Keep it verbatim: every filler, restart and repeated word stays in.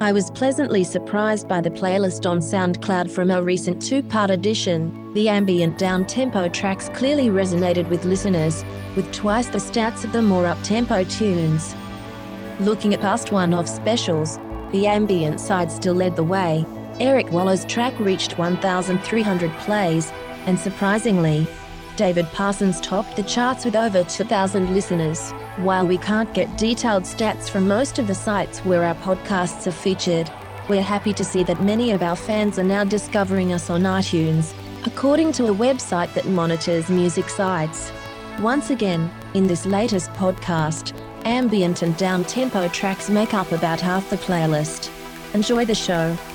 I was pleasantly surprised by the playlist on SoundCloud from our recent two-part edition. The ambient down-tempo tracks clearly resonated with listeners, with twice the stats of the more up-tempo tunes. Looking at past one-off specials, the ambient side still led the way. Eric Wallow's track reached one thousand three hundred plays, and surprisingly, David Parsons topped the charts with over two thousand listeners. While we can't get detailed stats from most of the sites where our podcasts are featured, we're happy to see that many of our fans are now discovering us on iTunes, according to a website that monitors music sites. Once again, in this latest podcast, ambient and down-tempo tracks make up about half the playlist. Enjoy the show.